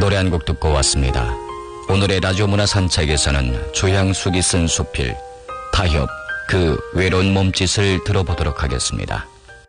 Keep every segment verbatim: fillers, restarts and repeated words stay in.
노래 한 곡 듣고 왔습니다. 오늘의 라디오 문화 산책에서는 조향숙이 쓴 수필 타협, 그 외로운 몸짓을 들어보도록 하겠습니다.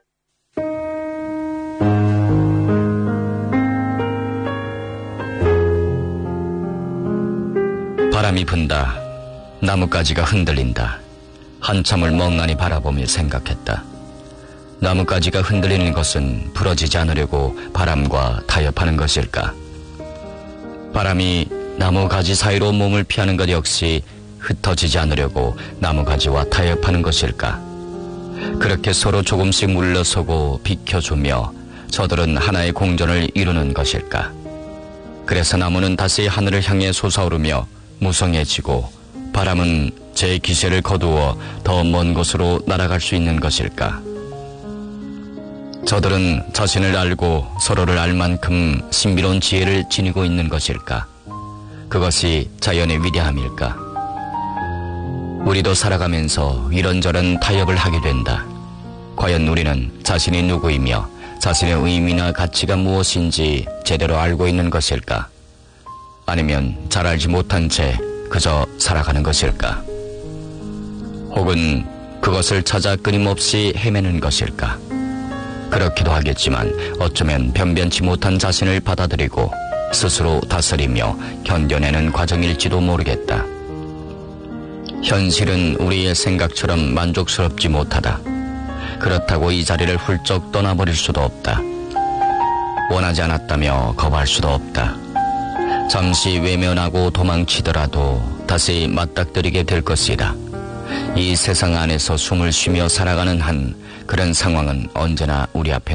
바람이 분다. 나뭇가지가 흔들린다. 한참을 멍하니 바라보며 생각했다. 나뭇가지가 흔들리는 것은 부러지지 않으려고 바람과 타협하는 것일까? 바람이 나무가지 사이로 몸을 피하는 것 역시 흩어지지 않으려고 나무가지와 타협하는 것일까? 그렇게 서로 조금씩 물러서고 비켜주며 저들은 하나의 공존을 이루는 것일까? 그래서 나무는 다시 하늘을 향해 솟아오르며 무성해지고 바람은 제 기세를 거두어 더 먼 곳으로 날아갈 수 있는 것일까? 저들은 자신을 알고 서로를 알 만큼 신비로운 지혜를 지니고 있는 것일까? 그것이 자연의 위대함일까? 우리도 살아가면서 이런저런 타협을 하게 된다. 과연 우리는 자신이 누구이며 자신의 의미나 가치가 무엇인지 제대로 알고 있는 것일까? 아니면 잘 알지 못한 채 그저 살아가는 것일까? 혹은 그것을 찾아 끊임없이 헤매는 것일까? 그렇기도 하겠지만 어쩌면 변변치 못한 자신을 받아들이고 스스로 다스리며 견뎌내는 과정일지도 모르겠다. 현실은 우리의 생각처럼 만족스럽지 못하다. 그렇다고 이 자리를 훌쩍 떠나버릴 수도 없다. 원하지 않았다며 거부할 수도 없다. 잠시 외면하고 도망치더라도 다시 맞닥뜨리게 될 것이다. 이 세상 안에서 숨을 쉬며 살아가는 한 그런 상황은 언제나 우리 앞에